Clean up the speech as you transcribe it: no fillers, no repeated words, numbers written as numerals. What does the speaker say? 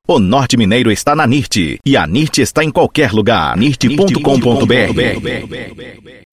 O Norte Mineiro está na NIRT. E a NIRT está em qualquer lugar. NIRT.com.br